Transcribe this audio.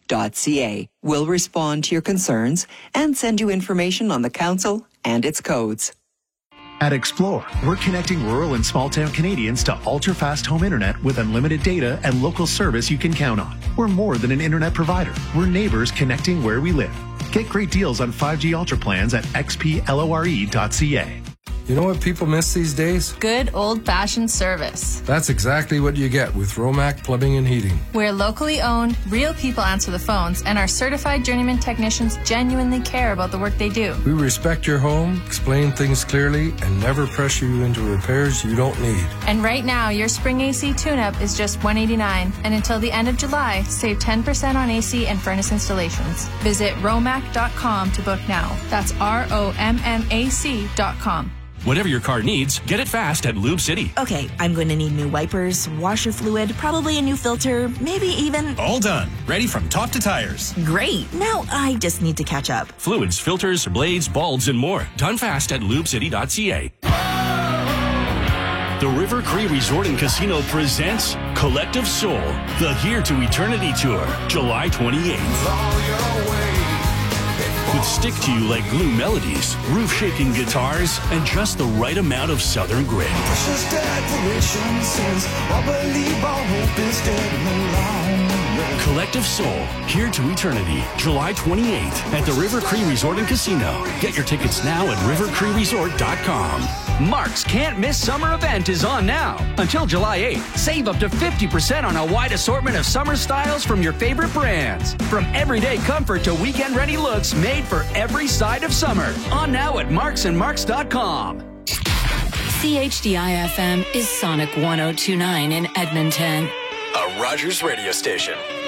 rivercree.ca. We'll respond to your concerns and send you information on the council and its codes. At Explore, we're connecting rural and small-town Canadians to ultra-fast home internet with unlimited data and local service you can count on. We're more than an internet provider. We're neighbors connecting where we live. Get great deals on 5G Ultra plans at xplore.ca. You know what people miss these days? Good old-fashioned service. That's exactly what you get with Romac Plumbing and Heating. We're locally owned, real people answer the phones, and our certified journeyman technicians genuinely care about the work they do. We respect your home, explain things clearly, and never pressure you into repairs you don't need. And right now, your spring AC tune-up is just $189, and until the end of July, save 10% on AC and furnace installations. Visit romac.com to book now. That's ROMMAC.com. Whatever your car needs, get it fast at Lube City. Okay, I'm going to need new wipers, washer fluid, probably a new filter, maybe even... All done. Ready from top to tires. Great. Now I just need to catch up. Fluids, filters, blades, bulbs, and more. Done fast at lubecity.ca. The River Cree Resort and Casino presents Collective Soul, the Here to Eternity Tour, July 28th. With stick-to-you-like glue melodies, roof-shaking guitars, and just the right amount of southern grit. Collective Soul, Here to Eternity, July 28th at the River Cree Resort and Casino. Get your tickets now at rivercreeresort.com. Mark's Can't Miss Summer event is on now. Until July 8th, save up to 50% on a wide assortment of summer styles from your favorite brands. From everyday comfort to weekend-ready looks made for every side of summer. On now at marksandmarks.com. CHDI-FM is Sonic 102.9 in Edmonton. A Rogers radio station.